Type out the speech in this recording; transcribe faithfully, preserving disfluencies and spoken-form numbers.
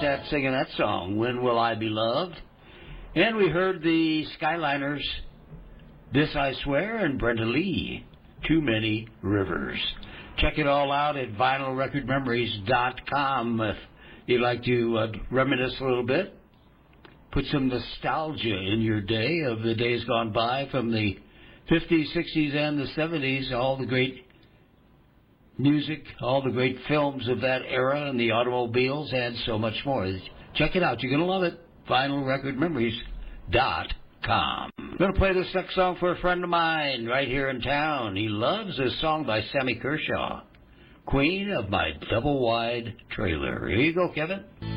at singing that song, When Will I Be Loved? And we heard the Skyliners, This I Swear, and Brenda Lee, Too Many Rivers. Check it all out at vinyl record memories dot com if you'd like to uh, reminisce a little bit. Put some nostalgia in your day of the days gone by from the fifties, sixties, and the seventies, all the great music, all the great films of that era, and the automobiles, and so much more. Check it out. You're going to love it. vinyl record memories dot com. I'm going to play this next song for a friend of mine right here in town. He loves this song by Sammy Kershaw, Queen of My Double Wide Trailer. Here you go, Kevin.